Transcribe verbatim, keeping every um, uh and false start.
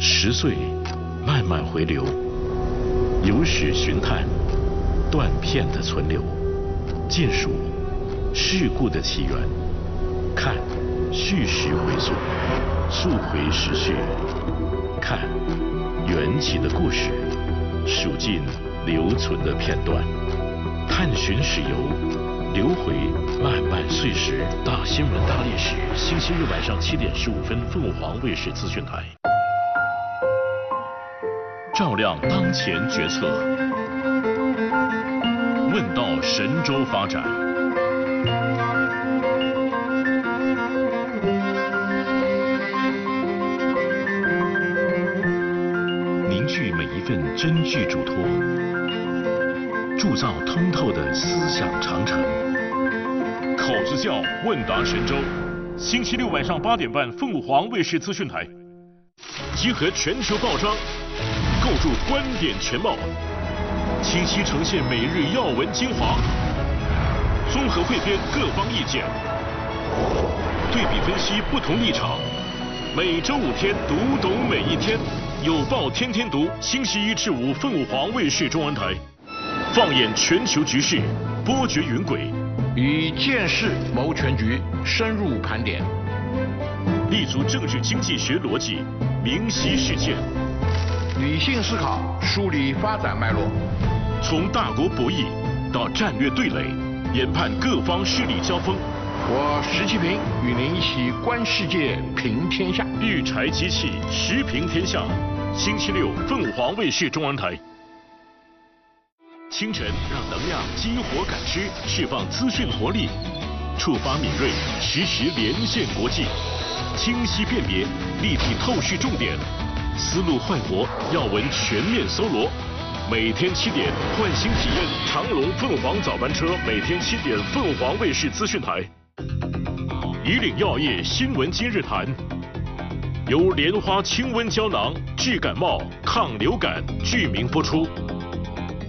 十岁慢慢回流，有史寻探，断片的存留，见数事故的起源，看叙事回溯，溯回时序，看缘起的故事，数尽留存的片段，探寻史游，流回漫漫岁时。大新闻大历史，星期日晚上七点十五分，凤凰卫视资讯台。照亮当前决策，问道神州发展。凝聚每一份真挚嘱托，铸造通透的思想长城。考子教问答神州，星期六晚上八点半，凤凰卫视资讯台，集合全球报章，构筑观点全貌，清晰呈现每日要闻精华，综合汇编各方意见，对比分析不同立场。每周五天，读懂每一天，有报天天读。星期一至五，凤凰卫视中文台，放眼全球局势，波谲云轨， 以见识谋全局，深入盘点， 立足政治经济学逻辑，明晰事件， 理性思考，梳理发展脉络， 从大国博弈到战略对垒，研判各方势力交锋。 我石其平与您一起观世界，评天下。 育才机器，时评天下。星期六，凤凰卫视中文台。清晨，让能量激活感知，释放资讯活力，触发敏锐，实时连线国际，清晰辨别，立体透视重点，思路焕活，要闻全面搜罗。每天七点，换新体验长隆凤凰早班车，每天七点，凤凰卫视资讯台。以岭药业新闻今日谈，由莲花清瘟胶囊治感冒、抗流感，剧名播出。